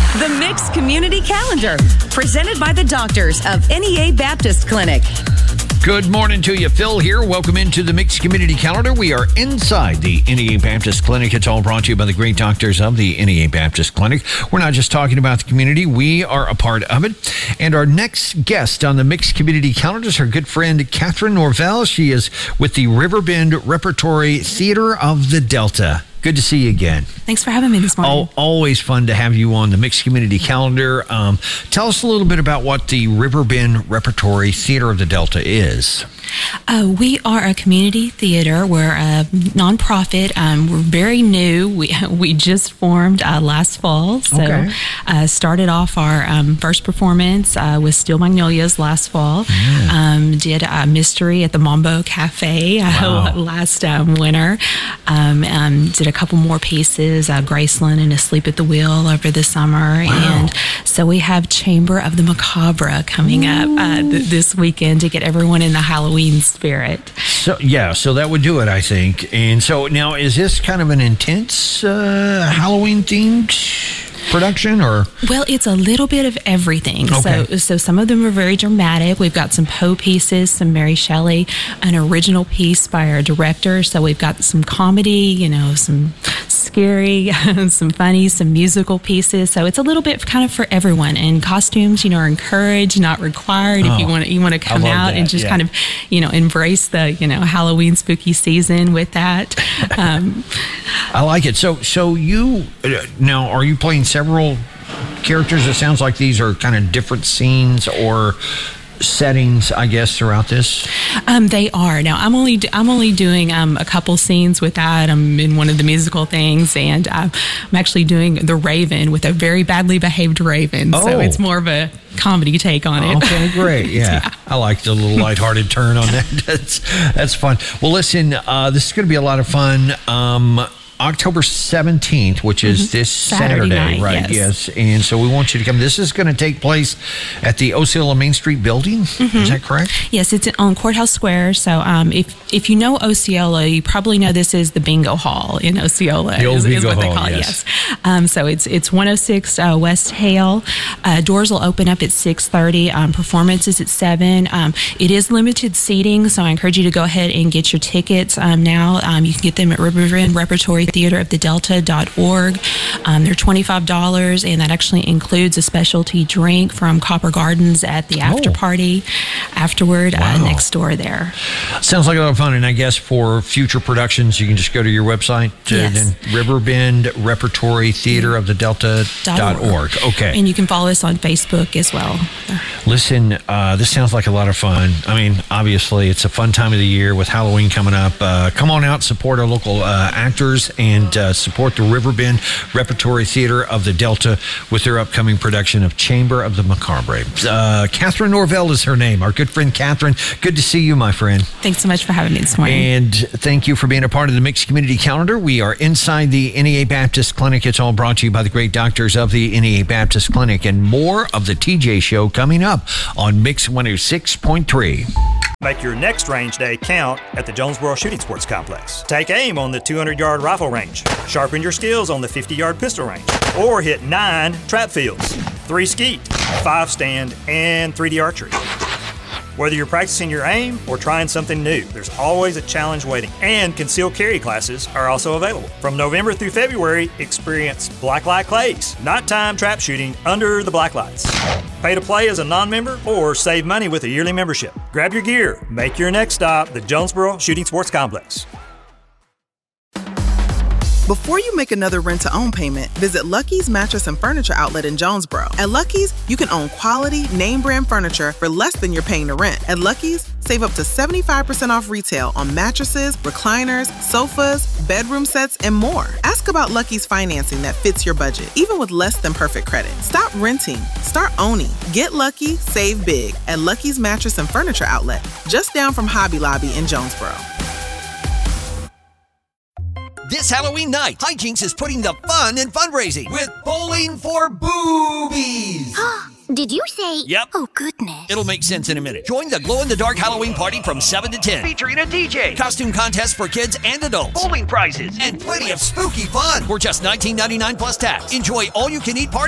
The Mix Community Calendar, presented by the doctors of NEA Baptist Clinic. Good morning to you. Phil here. Welcome into the Mixed Community Calendar. We are inside the NEA Baptist Clinic. It's all brought to you by the great doctors of the NEA Baptist Clinic. We're not just talking about the community. We are a part of it. And our next guest on the Mixed Community Calendar is our good friend, Catherine Norvell. She is with the Riverbend Repertory Theater of the Delta. Good to see you again. Thanks for having me this morning. Always fun to have you on the Mixed Community Calendar. Tell us a little bit about what the Riverbend Repertory Theater of the Delta is. We are a community theater. We're a nonprofit. We're very new. We just formed last fall. So started off our first performance with Steel Magnolias last fall. Did a mystery at the Mambo Cafe last winter. Did a couple more pieces, Graceland and Asleep at the Wheel over the summer. And so we have Chamber of the Macabre coming up this weekend to get everyone in the Halloween spirit. So that would do it, I think. And so now, is this kind of an intense Halloween themed production, or? Well, it's a little bit of everything. Okay. So some of them are very dramatic. We've got some Poe pieces, some Mary Shelley, an original piece by our director. So we've got some comedy, some scary, some funny, some musical pieces. So it's a little bit kind of for everyone. And costumes, are encouraged, not required. If you want to come out and just kind of, embrace the, Halloween spooky season with that. I like it. So you now, are you playing several characters? It sounds like these are kind of different scenes or settings, I guess, throughout this. They are. Now, I'm only doing a couple scenes with that. I'm in one of the musical things, and I'm actually doing the Raven with a very badly behaved Raven. So it's more of a comedy take on it. Okay, great. Yeah. I like the little lighthearted turn on that. That's fun. Well, listen, this is going to be a lot of fun. October 17th, which is this Saturday night, right? Yes. And so we want you to come. This is going to take place at the Osceola Main Street building. Is that correct? Yes, it's on Courthouse Square. So if you know Osceola, you probably know this is the bingo hall in Osceola. The old bingo is what hall, they call it, yes. So it's 106 West Hale. Doors will open up at 6:30. Performances at 7. It is limited seating, so I encourage you to go ahead and get your tickets now. You can get them at Riverbend Repertory Theater of the Delta.org. They're $25, and that actually includes a specialty drink from Copper Gardens at the after party afterward next door there. Sounds like a lot of fun, and I guess for future productions, you can just go to your website, then Riverbend Repertory Theater of the Delta.org. Okay. And you can follow us on Facebook as well. Listen, this sounds like a lot of fun. I mean, obviously, it's a fun time of the year with Halloween coming up. Come on out, support our local actors, and support the Riverbend Repertory Theater of the Delta with their upcoming production of Chamber of the Macabre. Catherine Norvell is her name. Our good friend Catherine. Good to see you, my friend. Thanks so much for having me this morning. And thank you for being a part of the Mixed Community Calendar. We are inside the NEA Baptist Clinic. It's all brought to you by the great doctors of the NEA Baptist Clinic. And more of the TJ Show coming up on Mix 106.3. Make your next range day count at the Jonesboro Shooting Sports Complex. Take aim on the 200-yard rifle range. Sharpen your skills on the 50-yard pistol range. Or hit 9 trap fields, 3 skeet, 5 stand, and 3D archery. Whether you're practicing your aim or trying something new, there's always a challenge waiting. And concealed carry classes are also available. From November through February, experience Blacklight Clays, nighttime trap shooting under the black lights. Pay to play as a non-member or save money with a yearly membership. Grab your gear. Make your next stop the Jonesboro Shooting Sports Complex. Before you make another rent-to-own payment, visit Lucky's Mattress and Furniture Outlet in Jonesboro. At Lucky's, you can own quality, name-brand furniture for less than you're paying to rent. At Lucky's, save up to 75% off retail on mattresses, recliners, sofas, bedroom sets, and more. Ask about Lucky's financing that fits your budget, even with less than perfect credit. Stop renting. Start owning. Get lucky, save big at Lucky's Mattress and Furniture Outlet, just down from Hobby Lobby in Jonesboro. This Halloween night, Hijinks is putting the fun in fundraising with Bowling for Boobies. Did you say? Yep. Oh, goodness. It'll make sense in a minute. Join the glow-in-the-dark Halloween party from 7 to 10. Featuring a DJ, costume contests for kids and adults, bowling prizes, and plenty of spooky fun for just $19.99 plus tax. Enjoy all-you-can-eat party